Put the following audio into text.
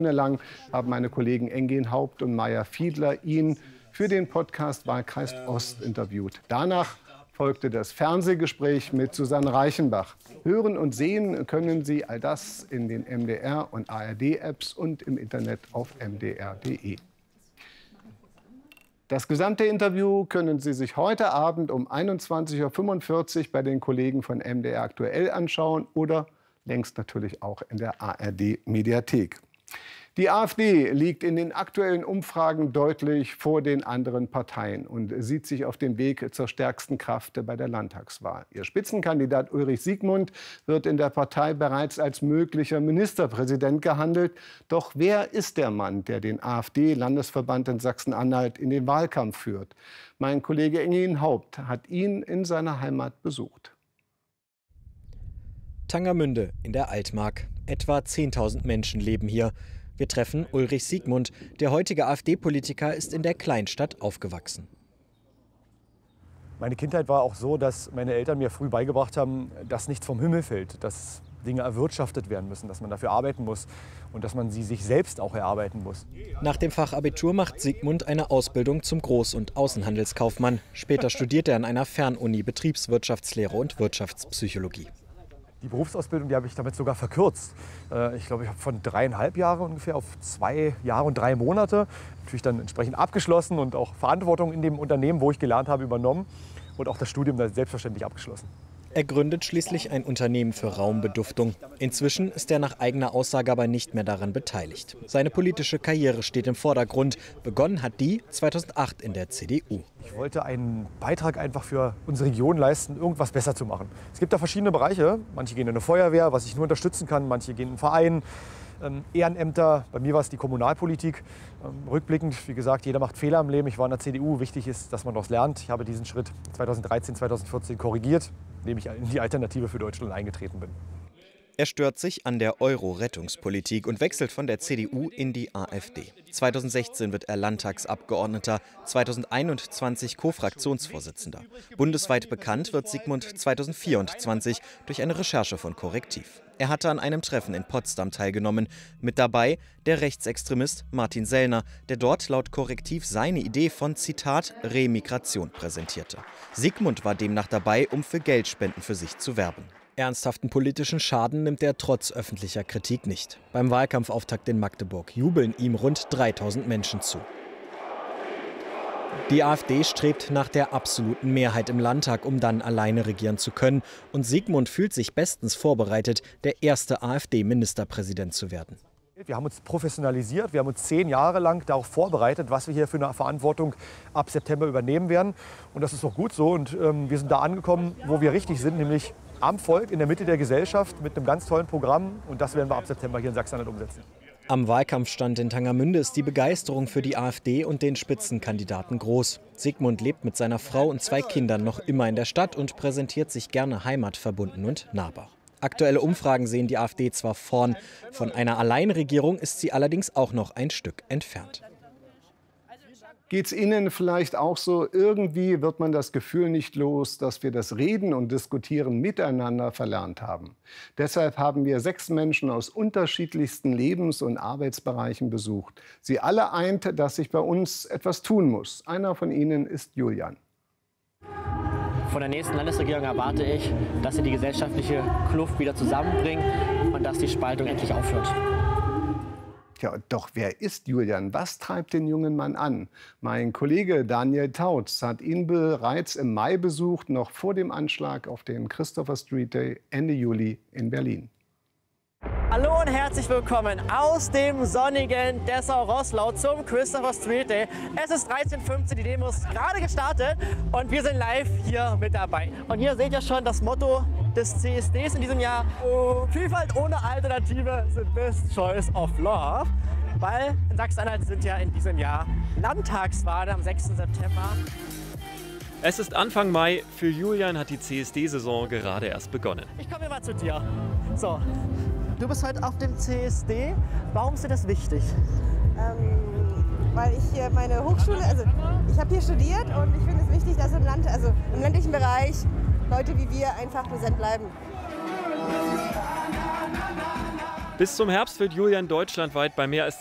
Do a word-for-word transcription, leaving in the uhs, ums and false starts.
Lang haben meine Kollegen Engin Haupt und Maya Fiedler ihn für den Podcast Wahlkreis Ost interviewt. Danach folgte das Fernsehgespräch mit Susanne Reichenbach. Hören und sehen können Sie all das in den M D R- und A R D-Apps und im Internet auf m d r punkt d e. Das gesamte Interview können Sie sich heute Abend um einundzwanzig Uhr fünfundvierzig bei den Kollegen von M D R Aktuell anschauen oder längst natürlich auch in der A R D-Mediathek. Die AfD liegt in den aktuellen Umfragen deutlich vor den anderen Parteien und sieht sich auf dem Weg zur stärksten Kraft bei der Landtagswahl. Ihr Spitzenkandidat Ulrich Siegmund wird in der Partei bereits als möglicher Ministerpräsident gehandelt. Doch wer ist der Mann, der den AfD-Landesverband in Sachsen-Anhalt in den Wahlkampf führt? Mein Kollege Engin Haupt hat ihn in seiner Heimat besucht. Tangermünde in der Altmark. Etwa zehntausend Menschen leben hier. Wir treffen Ulrich Siegmund. Der heutige AfD-Politiker ist in der Kleinstadt aufgewachsen. Meine Kindheit war auch so, dass meine Eltern mir früh beigebracht haben, dass nichts vom Himmel fällt, dass Dinge erwirtschaftet werden müssen, dass man dafür arbeiten muss und dass man sie sich selbst auch erarbeiten muss. Nach dem Fachabitur macht Siegmund eine Ausbildung zum Groß- und Außenhandelskaufmann. Später studiert er an einer Fernuni Betriebswirtschaftslehre und Wirtschaftspsychologie. Die Berufsausbildung, die habe ich damit sogar verkürzt. Ich glaube, ich habe von dreieinhalb Jahren ungefähr auf zwei Jahre und drei Monate natürlich dann entsprechend abgeschlossen und auch Verantwortung in dem Unternehmen, wo ich gelernt habe, übernommen und auch das Studium dann selbstverständlich abgeschlossen. Er gründet schließlich ein Unternehmen für Raumbeduftung. Inzwischen ist er nach eigener Aussage aber nicht mehr daran beteiligt. Seine politische Karriere steht im Vordergrund. Begonnen hat die zweitausendacht in der C D U. Ich wollte einen Beitrag einfach für unsere Region leisten, irgendwas besser zu machen. Es gibt da verschiedene Bereiche. Manche gehen in eine Feuerwehr, was ich nur unterstützen kann. Manche gehen in einen Verein, ähm, Ehrenämter. Bei mir war es die Kommunalpolitik. Ähm, rückblickend, wie gesagt, jeder macht Fehler im Leben. Ich war in der C D U. Wichtig ist, dass man daraus lernt. Ich habe diesen Schritt zweitausenddreizehn, zweitausendvierzehn korrigiert, indem ich in die Alternative für Deutschland eingetreten bin. Er stört sich an der Euro-Rettungspolitik und wechselt von der C D U in die AfD. zweitausendsechzehn wird er Landtagsabgeordneter, zweitausendeinundzwanzig Co-Fraktionsvorsitzender. Bundesweit bekannt wird Siegmund zweitausendvierundzwanzig durch eine Recherche von Correctiv. Er hatte an einem Treffen in Potsdam teilgenommen. Mit dabei der Rechtsextremist Martin Sellner, der dort laut Correctiv seine Idee von, Zitat, Remigration präsentierte. Siegmund war demnach dabei, um für Geldspenden für sich zu werben. Ernsthaften politischen Schaden nimmt er trotz öffentlicher Kritik nicht. Beim Wahlkampfauftakt in Magdeburg jubeln ihm rund dreitausend Menschen zu. Die AfD strebt nach der absoluten Mehrheit im Landtag, um dann alleine regieren zu können. Und Siegmund fühlt sich bestens vorbereitet, der erste AfD-Ministerpräsident zu werden. Wir haben uns professionalisiert, wir haben uns zehn Jahre lang darauf vorbereitet, was wir hier für eine Verantwortung ab September übernehmen werden. Und das ist auch gut so. Und ähm, wir sind da angekommen, wo wir richtig sind, nämlich am Volk, in der Mitte der Gesellschaft, mit einem ganz tollen Programm. Und das werden wir ab September hier in Sachsen-Anhalt umsetzen. Am Wahlkampfstand in Tangermünde ist die Begeisterung für die AfD und den Spitzenkandidaten groß. Siegmund lebt mit seiner Frau und zwei Kindern noch immer in der Stadt und präsentiert sich gerne heimatverbunden und nahbar. Aktuelle Umfragen sehen die AfD zwar vorn, von einer Alleinregierung ist sie allerdings auch noch ein Stück entfernt. Geht's Ihnen vielleicht auch so? Irgendwie wird man das Gefühl nicht los, dass wir das Reden und Diskutieren miteinander verlernt haben. Deshalb haben wir sechs Menschen aus unterschiedlichsten Lebens- und Arbeitsbereichen besucht. Sie alle eint, dass sich bei uns etwas tun muss. Einer von ihnen ist Julian. Von der nächsten Landesregierung erwarte ich, dass sie die gesellschaftliche Kluft wieder zusammenbringt und dass die Spaltung endlich aufhört. Ja, doch wer ist Julian? Was treibt den jungen Mann an? Mein Kollege Daniel Tautz hat ihn bereits im Mai besucht, noch vor dem Anschlag auf den Christopher Street Day Ende Juli in Berlin. Hallo und herzlich willkommen aus dem sonnigen Dessau-Roßlau zum Christopher Street Day. Es ist dreizehn Uhr fünfzehn, die Demo ist gerade gestartet und wir sind live hier mit dabei. Und hier seht ihr schon das Motto des C S Ds in diesem Jahr: oh, Vielfalt ohne Alternative, the best choice of love. Weil in Sachsen-Anhalt sind ja in diesem Jahr Landtagswahlen am sechsten September. Es ist Anfang Mai, für Julian hat die C S D-Saison gerade erst begonnen. Ich komme mal zu dir. So, du bist heute auf dem C S D. Warum ist dir das wichtig? Ähm, weil ich hier meine Hochschule, also ich habe hier studiert und ich finde es wichtig, dass im Land, also im ländlichen Bereich Leute wie wir einfach präsent bleiben. Bis zum Herbst wird Julian deutschlandweit bei mehr als